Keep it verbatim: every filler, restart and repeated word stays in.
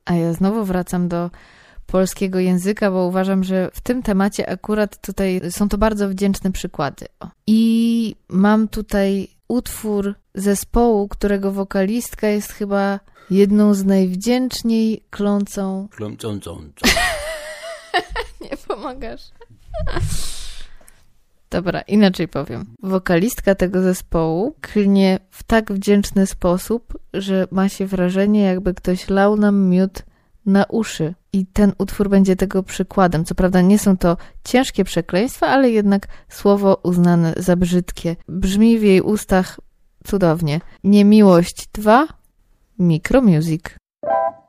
A ja znowu wracam do polskiego języka, bo uważam, że w tym temacie akurat tutaj są to bardzo wdzięczne przykłady. O. I mam tutaj utwór zespołu, którego wokalistka jest chyba jedną z najwdzięczniej klącą... Klącą, co? Nie pomagasz. Dobra, inaczej powiem. Wokalistka tego zespołu klnie w tak wdzięczny sposób, że ma się wrażenie, jakby ktoś lał nam miód na uszy. I ten utwór będzie tego przykładem. Co prawda nie są to ciężkie przekleństwa, ale jednak słowo uznane za brzydkie. Brzmi w jej ustach cudownie. Niemiłość dwa, Micromusic.